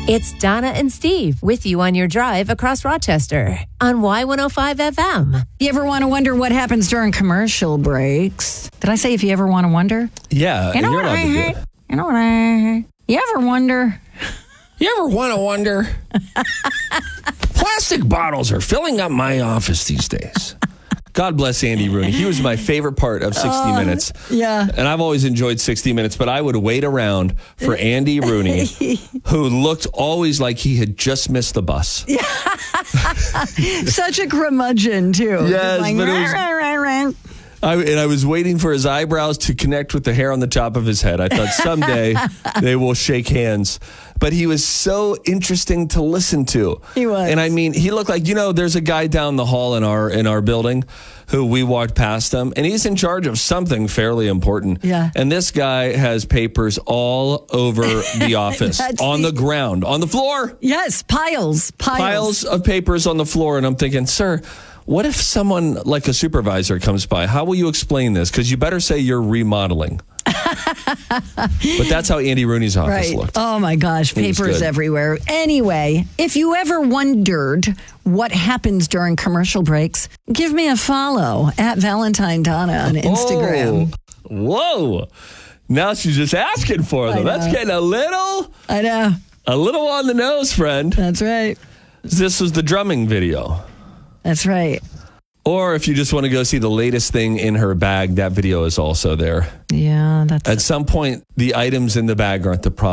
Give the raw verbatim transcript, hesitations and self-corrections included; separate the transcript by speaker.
Speaker 1: It's Donna and Steve with you on your drive across Rochester on Y one oh five F M.
Speaker 2: You ever want to wonder what happens during commercial breaks? Did I say if you ever want to wonder?
Speaker 3: Yeah,
Speaker 2: You know
Speaker 3: you're
Speaker 2: what
Speaker 3: allowed
Speaker 2: I
Speaker 3: to do
Speaker 2: hate?
Speaker 3: it.
Speaker 2: You know what I hate? You ever wonder?
Speaker 3: You ever want to wonder? Plastic bottles are filling up my office these days. God bless Andy Rooney. He was my favorite part of sixty minutes.
Speaker 2: Yeah.
Speaker 3: And I've always enjoyed sixty minutes, but I would wait around for Andy Rooney, who looked always like he had just missed the bus.
Speaker 2: Such a curmudgeon, too.
Speaker 3: Yes,
Speaker 2: Like,
Speaker 3: but it was-
Speaker 2: "Rah, rah, rah, rah."
Speaker 3: I, and I was waiting for his eyebrows to connect with the hair on the top of his head. I thought someday they will shake hands. But he was so interesting to listen to.
Speaker 2: He was.
Speaker 3: And I mean, he looked like, you know, there's a guy down the hall in our in our building who we walked past him, and he's in charge of something fairly important.
Speaker 2: Yeah.
Speaker 3: And this guy has papers all over the office,
Speaker 2: That's
Speaker 3: on
Speaker 2: the-
Speaker 3: the ground, on the floor.
Speaker 2: Yes, piles, piles.
Speaker 3: Piles of papers on the floor. And I'm thinking, sir, what if someone like a supervisor comes by? How will you explain this? Because you better say you're remodeling. But that's how Andy Rooney's office
Speaker 2: Right.
Speaker 3: looked.
Speaker 2: Oh, my gosh.
Speaker 3: It was
Speaker 2: Papers
Speaker 3: good.
Speaker 2: everywhere. Anyway, if you ever wondered what happens during commercial breaks, give me a follow at Valentine Donna on Instagram.
Speaker 3: Oh, whoa. Now she's just asking for them.
Speaker 2: I
Speaker 3: That's
Speaker 2: know.
Speaker 3: getting a little,
Speaker 2: I know.
Speaker 3: a little on the nose, friend.
Speaker 2: That's right.
Speaker 3: This was the drumming video.
Speaker 2: That's right.
Speaker 3: Or if you just want to go see the latest thing in her bag, that video is also there.
Speaker 2: Yeah, that's
Speaker 3: At some point, the items in the bag aren't the problem.